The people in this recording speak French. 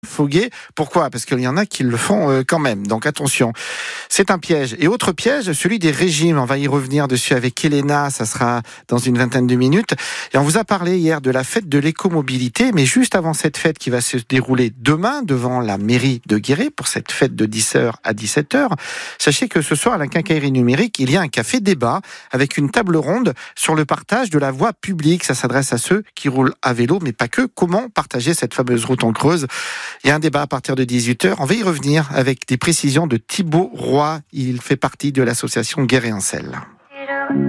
Foguer. Pourquoi ? Parce qu'il y en a qui le font quand même. Donc attention, c'est un piège. Et autre piège, celui des régimes. On va y revenir dessus avec Elena, ça sera dans une vingtaine de minutes. Et on vous a parlé hier de la fête de l'écomobilité, mais juste avant cette fête qui va se dérouler demain devant la mairie de Guéret, pour cette fête de 10h à 17h, sachez que ce soir à la Quincaillerie numérique, il y a un café débat avec une table ronde sur le partage de la voie publique. Ça s'adresse à ceux qui roulent à vélo, mais pas que. Comment partager cette fameuse route en Creuse ? Il y a un débat à partir de 18h. On va y revenir avec des précisions de Thibaut Roy. Il fait partie de l'association Guéret-Ancel.